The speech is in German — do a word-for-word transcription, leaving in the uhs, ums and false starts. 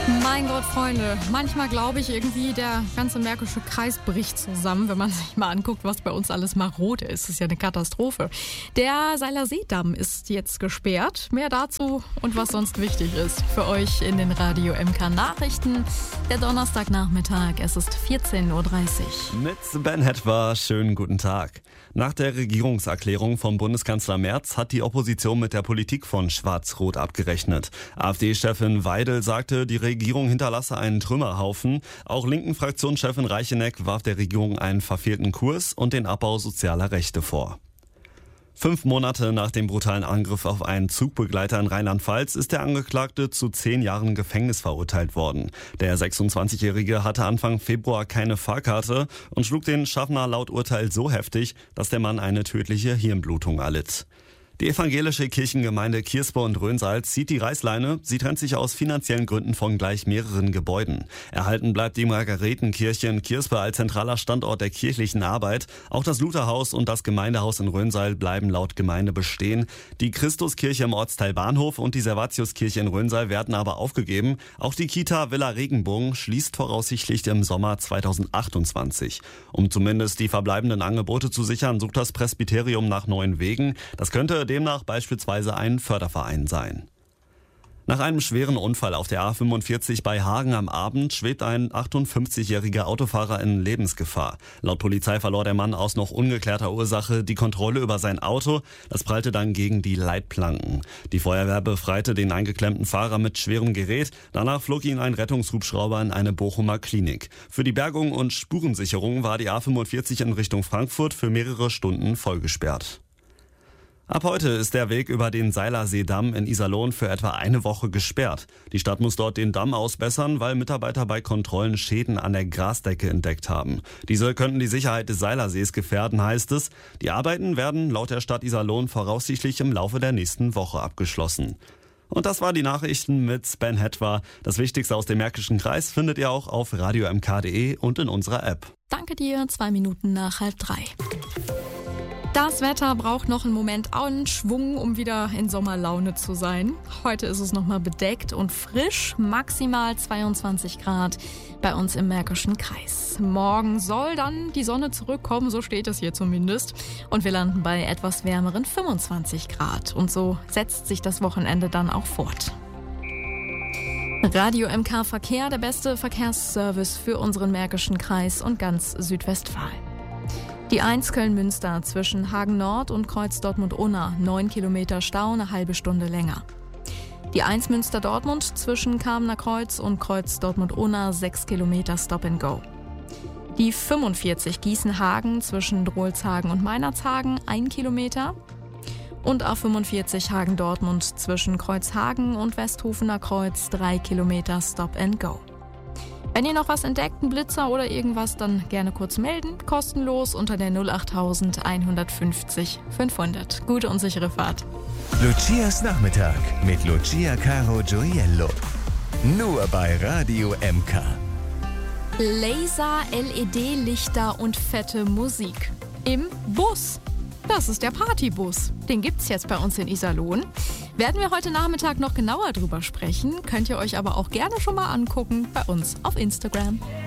Mein Gott, Freunde, manchmal glaube ich irgendwie, der ganze Märkische Kreis bricht zusammen, wenn man sich mal anguckt, was bei uns alles marode ist. Das ist ja eine Katastrophe. Der Seiler Seedamm ist jetzt gesperrt. Mehr dazu und was sonst wichtig ist für euch in den Radio M K Nachrichten. Der Donnerstagnachmittag, es ist vierzehn Uhr dreißig. Mit Ben Hetwa, schönen guten Tag. Nach der Regierungserklärung vom Bundeskanzler Merz hat die Opposition mit der Politik von Schwarz-Rot abgerechnet. AfD-Chefin Weidel sagte, die Regierung hinterlasse einen Trümmerhaufen. Auch linken Fraktionschefin Reicheneck warf der Regierung einen verfehlten Kurs und den Abbau sozialer Rechte vor. Fünf Monate nach dem brutalen Angriff auf einen Zugbegleiter in Rheinland-Pfalz ist der Angeklagte zu zehn Jahren Gefängnis verurteilt worden. Der sechsundzwanzigjährige hatte Anfang Februar keine Fahrkarte und schlug den Schaffner laut Urteil so heftig, dass der Mann eine tödliche Hirnblutung erlitt. Die evangelische Kirchengemeinde Kierspe und Rönsal zieht die Reißleine. Sie trennt sich aus finanziellen Gründen von gleich mehreren Gebäuden. Erhalten bleibt die Margaretenkirche in Kierspe als zentraler Standort der kirchlichen Arbeit. Auch das Lutherhaus und das Gemeindehaus in Rönsal bleiben laut Gemeinde bestehen. Die Christuskirche im Ortsteil Bahnhof und die Servatiuskirche in Rönsal werden aber aufgegeben. Auch die Kita Villa Regenbogen schließt voraussichtlich im Sommer zweitausendachtundzwanzig. Um zumindest die verbleibenden Angebote zu sichern, sucht das Presbyterium nach neuen Wegen. Das könnte demnach beispielsweise ein Förderverein sein. Nach einem schweren Unfall auf der A fünfundvierzig bei Hagen am Abend schwebt ein achtundfünfzigjähriger Autofahrer in Lebensgefahr. Laut Polizei verlor der Mann aus noch ungeklärter Ursache die Kontrolle über sein Auto. Das prallte dann gegen die Leitplanken. Die Feuerwehr befreite den eingeklemmten Fahrer mit schwerem Gerät. Danach flog ihn ein Rettungshubschrauber in eine Bochumer Klinik. Für die Bergung und Spurensicherung war die A fünfundvierzig in Richtung Frankfurt für mehrere Stunden vollgesperrt. Ab heute ist der Weg über den Seiler Seedamm in Iserlohn für etwa eine Woche gesperrt. Die Stadt muss dort den Damm ausbessern, weil Mitarbeiter bei Kontrollen Schäden an der Grasdecke entdeckt haben. Diese könnten die Sicherheit des Seilersees gefährden, heißt es. Die Arbeiten werden laut der Stadt Iserlohn voraussichtlich im Laufe der nächsten Woche abgeschlossen. Und das war die Nachrichten mit Ben Hetwa. Das Wichtigste aus dem Märkischen Kreis findet ihr auch auf radio m k punkt d e und in unserer App. Danke dir, zwei Minuten nach halb drei. Das Wetter braucht noch einen Moment an Schwung, um wieder in Sommerlaune zu sein. Heute ist es nochmal bedeckt und frisch, maximal zweiundzwanzig Grad bei uns im Märkischen Kreis. Morgen soll dann die Sonne zurückkommen, so steht es hier zumindest. Und wir landen bei etwas wärmeren fünfundzwanzig Grad. Und so setzt sich das Wochenende dann auch fort. Radio M K Verkehr, der beste Verkehrsservice für unseren Märkischen Kreis und ganz Südwestfalen. Die eins Köln-Münster zwischen Hagen Nord und Kreuz Dortmund-Unna, neun Kilometer Stau, eine halbe Stunde länger. Die eins Münster-Dortmund zwischen Kamener Kreuz und Kreuz Dortmund-Unna, sechs Kilometer Stop and Go. Die fünfundvierzig Gießen-Hagen zwischen Drolshagen und Meinerzhagen, ein Kilometer. Und A fünfundvierzig Hagen-Dortmund zwischen Kreuzhagen und Westhofener Kreuz, drei Kilometer Stop and Go. Wenn ihr noch was entdeckt, einen Blitzer oder irgendwas, dann gerne kurz melden. Kostenlos unter der null achttausend einhundertfünfzig fünfhundert. Gute und sichere Fahrt. Lucias Nachmittag mit Lucia Caro Gioiello. Nur bei Radio M K. Laser, L E D-Lichter und fette Musik. Im Bus. Das ist der Partybus. Den gibt's jetzt bei uns in Iserlohn. Werden wir heute Nachmittag noch genauer drüber sprechen, könnt ihr euch aber auch gerne schon mal angucken bei uns auf Instagram.